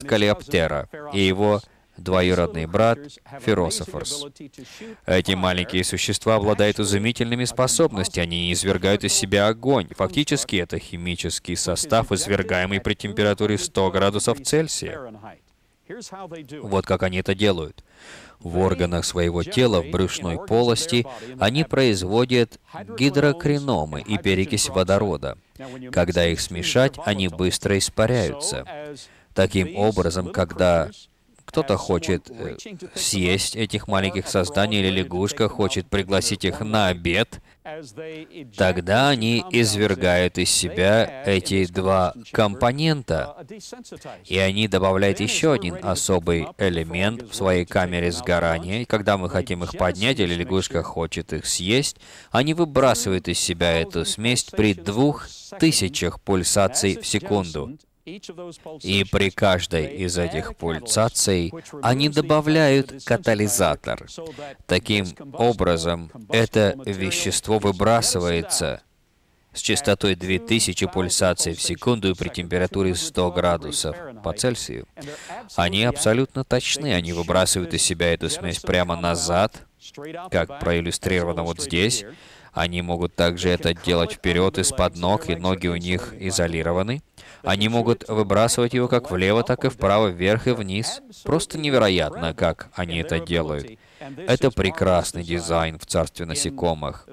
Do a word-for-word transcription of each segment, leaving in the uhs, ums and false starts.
Калиоптера и его двоюродный брат Фирософорс. Эти маленькие существа обладают изумительными способностями, они извергают из себя огонь. Фактически, это химический состав, извергаемый при температуре сто градусов Цельсия. Вот как они это делают. В органах своего тела, в брюшной полости, они производят гидрокриномы и перекись водорода. Когда их смешать, они быстро испаряются. Таким образом, когда кто-то хочет э, съесть этих маленьких созданий, или лягушка хочет пригласить их на обед, тогда они извергают из себя эти два компонента, и они добавляют еще один особый элемент в своей камере сгорания. И когда мы хотим их поднять, или лягушка хочет их съесть, они выбрасывают из себя эту смесь при двух тысячах пульсаций в секунду. И при каждой из этих пульсаций они добавляют катализатор. Таким образом, это вещество выбрасывается с частотой две тысячи пульсаций в секунду и при температуре сто градусов по Цельсию. Они абсолютно точны, они выбрасывают из себя эту смесь прямо назад, как проиллюстрировано вот здесь. Они могут также это делать вперед, из-под ног, и ноги у них изолированы. Они могут выбрасывать его как влево, так и вправо, вверх и вниз. Просто невероятно, как они это делают. Это прекрасный дизайн в царстве насекомых.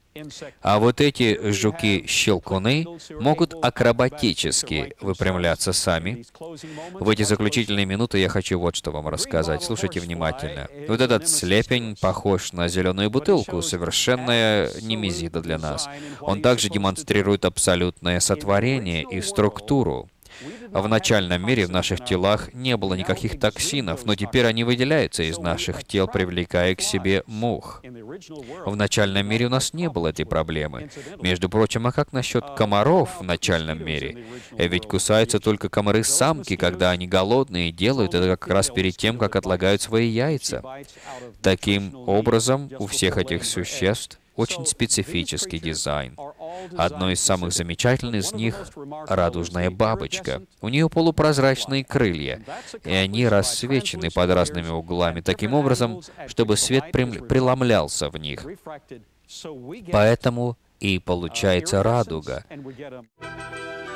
А вот эти жуки-щелкуны могут акробатически выпрямляться сами. В эти заключительные минуты я хочу вот что вам рассказать. Слушайте внимательно. Вот этот слепень похож на зеленую бутылку, совершенная немезида для нас. Он также демонстрирует абсолютное сотворение и структуру. В начальном мире в наших телах не было никаких токсинов, но теперь они выделяются из наших тел, привлекая к себе мух. В начальном мире у нас не было этой проблемы. Между прочим, а как насчет комаров в начальном мире? Ведь кусаются только комары-самки, когда они голодные, и делают это как раз перед тем, как отлагают свои яйца. Таким образом, у всех этих существ очень специфический дизайн. Одно из самых замечательных из них — радужная бабочка. У нее полупрозрачные крылья, и они рассвечены под разными углами, таким образом, чтобы свет преломлялся в них. Поэтому и получается радуга.